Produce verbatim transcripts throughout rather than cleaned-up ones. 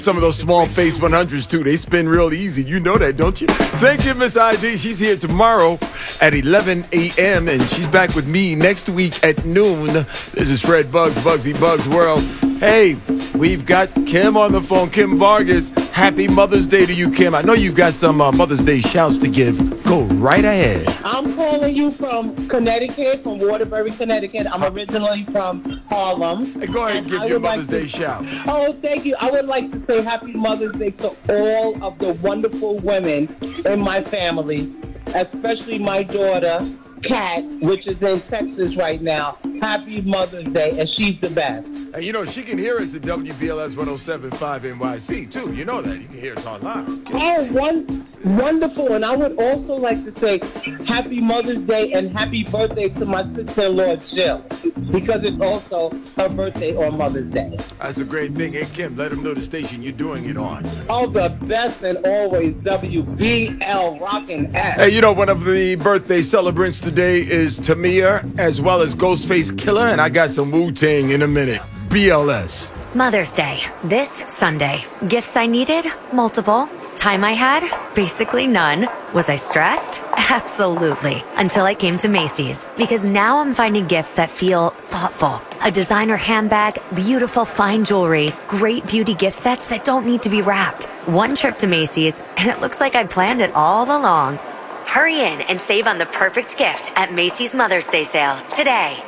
Some of those small face one hundreds, too. They spin real easy. You know that, don't you? Thank you, Miss I D. She's here tomorrow at eleven a.m. and she's back with me next week at noon. This is Fred Bugs, Bugsy Bugs World. Hey, we've got Kim on the phone, Kim Vargas. Happy Mother's Day to you, Kim. I know you've got some uh, Mother's Day shouts to give. Go right ahead. I'm calling you from Connecticut, from Waterbury, Connecticut. I'm originally from Harlem. Hey, go ahead and give your Mother's Day shout. Oh, thank you. I would like to say Happy Mother's Day to all of the wonderful women in my family, especially my daughter, Kat, which is in Texas right now. Happy Mother's Day, and she's the best. And you know, she can hear us at W B L S one oh seven point five N Y C, too. You know that. You can hear us online. Oh, one, wonderful. And I would also like to say Happy Mother's Day and happy birthday to my sister-in-law, Jill, because it's also her birthday on Mother's Day. That's a great thing. Hey, Kim, let them know the station you're doing it on. Oh, the best and always W B L Rockin' S. Hey, you know, one of the birthday celebrants today is Tamir, as well as Ghostface Killer, and I got some Wu-Tang in a minute. B L S. Mother's Day, this Sunday. Gifts I needed? Multiple. Time I had? Basically none. Was I stressed? Absolutely. Until I came to Macy's. Because now I'm finding gifts that feel thoughtful. A designer handbag, beautiful fine jewelry, great beauty gift sets that don't need to be wrapped. One trip to Macy's, and it looks like I planned it all along. Hurry in and save on the perfect gift at Macy's Mother's Day sale today.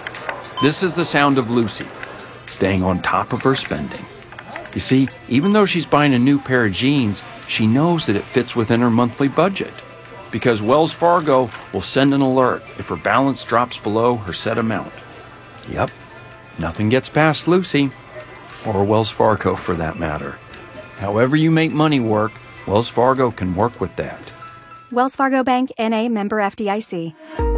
This is the sound of Lucy, staying on top of her spending. You see, even though she's buying a new pair of jeans, she knows that it fits within her monthly budget. Because Wells Fargo will send an alert if her balance drops below her set amount. Yep, nothing gets past Lucy, or Wells Fargo for that matter. However you make money work, Wells Fargo can work with that. Wells Fargo Bank, N A, member F D I C.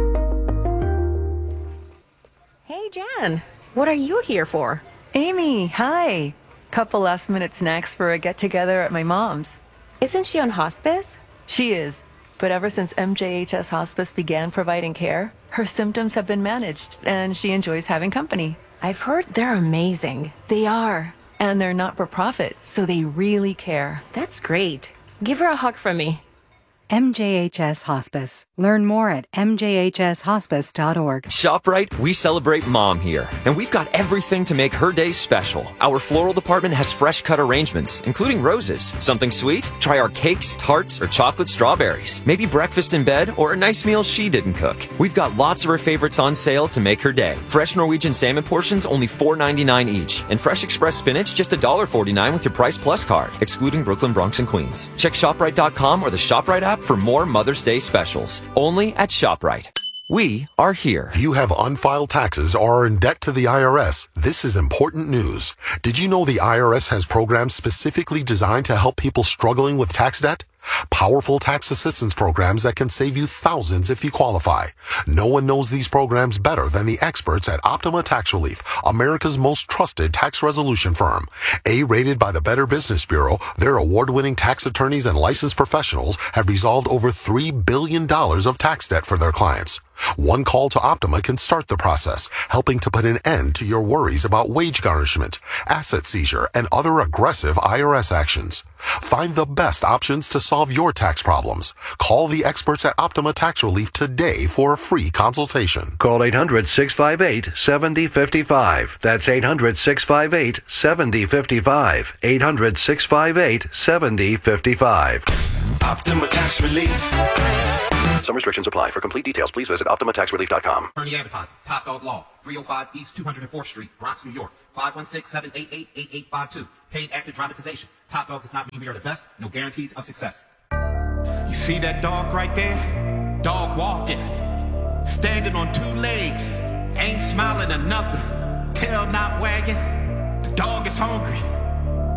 Hey, Jen. What are you here for? Amy, hi. Couple last minute snacks for a get-together at my mom's. Isn't she on hospice? She is. But ever since M J H S Hospice began providing care, her symptoms have been managed, and she enjoys having company. I've heard they're amazing. They are. And they're not-for-profit, so they really care. That's great. Give her a hug from me. M J H S Hospice. Learn more at m j h s hospice dot org. ShopRite, we celebrate Mom here, and we've got everything to make her day special. Our floral department has fresh cut arrangements, including roses. Something sweet? Try our cakes, tarts, or chocolate strawberries. Maybe breakfast in bed or a nice meal she didn't cook. We've got lots of her favorites on sale to make her day. Fresh Norwegian salmon portions only four ninety-nine each, and Fresh Express spinach just one forty-nine with your Price Plus card, excluding Brooklyn, Bronx, and Queens. Check ShopRite dot com or the ShopRite app for more Mother's Day specials. Only at ShopRite. We are here. If you have unfiled taxes or are in debt to the I R S, this is important news. Did you know the I R S has programs specifically designed to help people struggling with tax debt? Powerful tax assistance programs that can save you thousands if you qualify. No one knows these programs better than the experts at Optima Tax Relief, America's most trusted tax resolution firm. A-rated by the Better Business Bureau, their award-winning tax attorneys and licensed professionals have resolved over three billion dollars of tax debt for their clients. One call to Optima can start the process, helping to put an end to your worries about wage garnishment, asset seizure, and other aggressive I R S actions. Find the best options to solve your tax problems. Call the experts at Optima Tax Relief today for a free consultation. Call eight hundred, six five eight, seven zero five five. That's eight hundred, six five eight, seven zero five five. eight hundred, six five eight, seven zero five five. Optima Tax Relief. Some restrictions apply. For complete details, please visit optima tax relief dot com. Attorney Advertising, Top Dog Law, three oh five East two hundred fourth Street, Bronx, New York, five one six, seven eight eight, eight eight five two. Paid active dramatization. Top Dog does not mean we are the best. No guarantees of success. You see that dog right there? Dog walking. Standing on two legs. Ain't smiling or nothing. Tail not wagging. The dog is hungry.